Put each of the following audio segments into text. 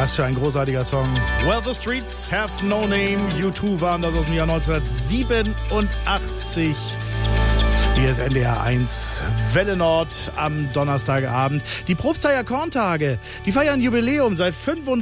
Was für ein großartiger Song. Well, the streets have no name. U2 waren das aus dem Jahr 1987. Hier ist NDR 1 Welle Nord am Donnerstagabend. Die Probstheyer Korntage, die feiern Jubiläum. Seit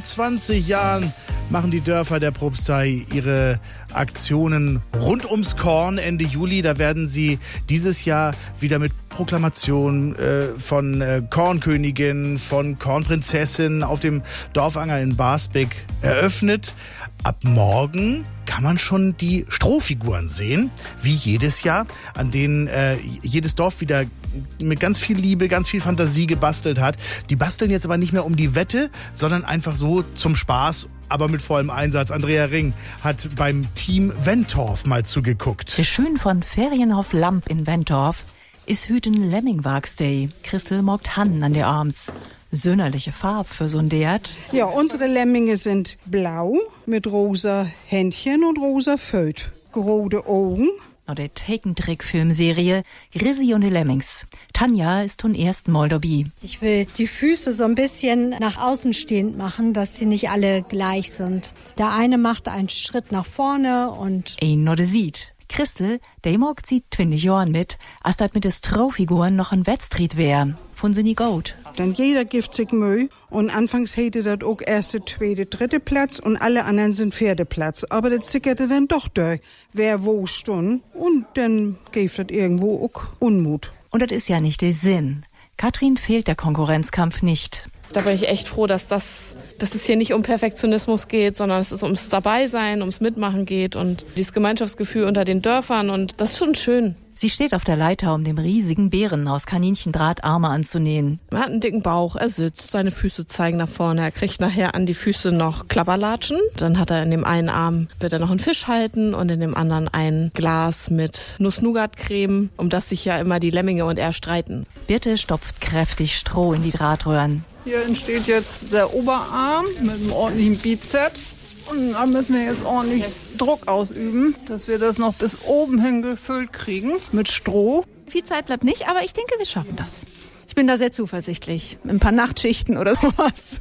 25 Jahren machen die Dörfer der Probstei ihre Aktionen rund ums Korn Ende Juli. Da werden sie dieses Jahr wieder mit Proklamationen von Kornkönigin, von Kornprinzessin auf dem Dorfanger in Barsbek eröffnet. Ab morgen kann man schon die Strohfiguren sehen, wie jedes Jahr, an denen jedes Dorf wieder mit ganz viel Liebe, ganz viel Fantasie gebastelt hat. Die basteln jetzt aber nicht mehr um die Wette, sondern einfach so zum Spaß, aber mit vollem Einsatz. Andrea Ring hat beim Team Wentorf mal zugeguckt. Der Schön von Ferienhof Lamp in Wentorf ist hüten Lemmingwagsday. Christel mogt Hannen an der Arms. Sönerliche Farbe für so ein Deert. Ja, unsere Lemminge sind blau mit rosa Händchen und rosa Föt. Rote Augen. Der Takentrick-Filmserie Grissi und die Lemmings. Tanja ist zum ersten Mal dabei. Ich will die Füße so ein bisschen nach außen stehend machen, dass sie nicht alle gleich sind. Der eine macht einen Schritt nach vorne und ein noch sieht. Christel, der mag sie 20 Jahren mit, als das mit den Strohfiguren noch ein Wettstreit wär. Von sie nie gut. Dann jeder gibt sich Mühe und anfangs hätte das auch erste, zweite, dritte Platz und alle anderen sind vierte Platz. Aber das zickerte dann doch durch, wer wo stund und dann gibt das irgendwo auch Unmut. Und das ist ja nicht der Sinn. Katrin fehlt der Konkurrenzkampf nicht. Da bin ich echt froh, dass es hier nicht um Perfektionismus geht, sondern dass es ums Dabeisein, ums Mitmachen geht und dieses Gemeinschaftsgefühl unter den Dörfern und das ist schon schön. Sie steht auf der Leiter, um dem riesigen Bären aus Kaninchendraht Arme anzunähen. Er hat einen dicken Bauch, er sitzt, seine Füße zeigen nach vorne, er kriegt nachher an die Füße noch Klapperlatschen. Dann hat er in dem einen Arm, wird er noch einen Fisch halten und in dem anderen ein Glas mit Nuss-Nougat-Creme, um das sich ja immer die Lemminge und er streiten. Birte stopft kräftig Stroh in die Drahtröhren. Hier entsteht jetzt der Oberarm mit einem ordentlichen Bizeps. Und da müssen wir jetzt ordentlich Druck ausüben, dass wir das noch bis oben hin gefüllt kriegen mit Stroh. Viel Zeit bleibt nicht, aber ich denke, wir schaffen das. Ich bin da sehr zuversichtlich. Ein paar Nachtschichten oder sowas.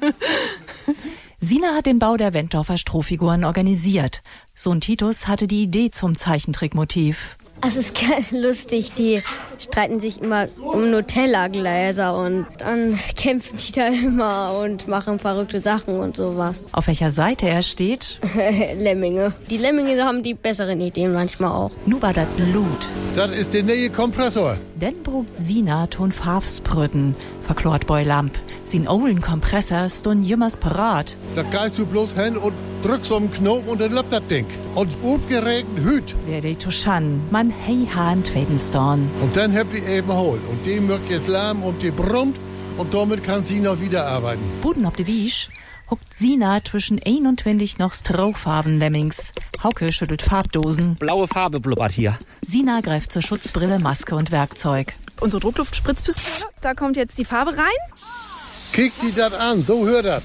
Sina hat den Bau der Wentorfer Strohfiguren organisiert. Sohn Titus hatte die Idee zum Zeichentrickmotiv. Es ist ganz lustig, die streiten sich immer um Nutella-Gläser und dann kämpfen die da immer und machen verrückte Sachen und sowas. Auf welcher Seite er steht? Lemminge. Die Lemminge haben die besseren Ideen manchmal auch. Nu war das Blut. Das ist der neue Kompressor. Denn brugt Sina ton Farfsprütten, verklort Boy Lamp. Sin olden Kompressor stund jümmers parat. Da gehst du bloß hin und drückst um den Knopf und dann läuft das Ding. Und gut geregnet Hüt. Wer de Tuschan, man hey Hahn Tweedenstorn. Und dann habt ihr eben holt. Und die mögt jetzt lahm und die brummt. Und damit kann sie noch wieder arbeiten. Buden ob de Wiesch huckt Sina zwischen 21 noch Strohfarben Lemmings. Hauke schüttelt Farbdosen. Blaue Farbe blubbert hier. Sina greift zur Schutzbrille, Maske und Werkzeug. Unsere Druckluftspritzpistole, da kommt jetzt die Farbe rein. Kick die das an, so hört das.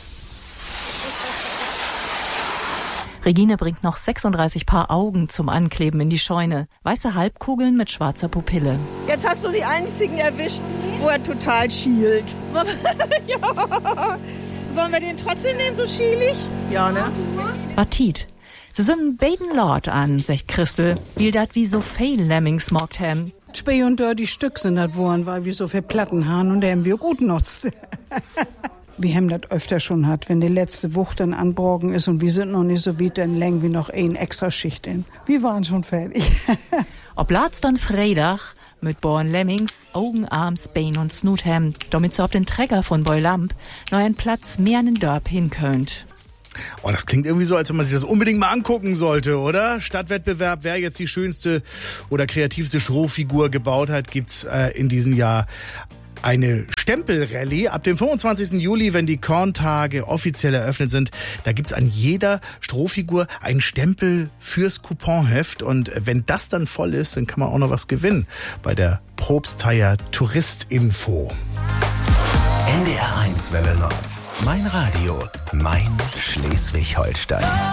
Regine bringt noch 36 Paar Augen zum Ankleben in die Scheune. Weiße Halbkugeln mit schwarzer Pupille. Jetzt hast du die einzigen erwischt, wo er total schielt. Ja. Wollen wir den trotzdem nehmen, so schielig? Ja, ne? Batit. Sie sind beiden Lord an, sagt Christel, weil dat wie so viel Lemmings mogt hem. Zwei und die Stück sind das worden, weil wir so viel Platten haben und da haben wir gut nutzt. Wir haben das öfter schon hat, wenn die letzte Wucht dann anbrochen ist und wir sind noch nicht so weit, dann legen wir noch eine extra Schicht in. Wir waren schon fertig. Ob Latz dann Freitag mit Born Lemmings, Augen, Arms, Bein und Snuthem, damit sie auf den Trecker von Boy Lamp noch einen Platz mehr in den Dörp hin könnt. Oh, das klingt irgendwie so, als wenn man sich das unbedingt mal angucken sollte, oder? Stadtwettbewerb, wer jetzt die schönste oder kreativste Strohfigur gebaut hat, gibt's in diesem Jahr eine Stempelrallye ab dem 25. Juli, wenn die Korntage offiziell eröffnet sind. Da gibt's an jeder Strohfigur einen Stempel fürs Couponheft. Und wenn das dann voll ist, dann kann man auch noch was gewinnen bei der Probstheyer Touristinfo. NDR 1 Welle Nord. Mein Radio, mein Schleswig-Holstein.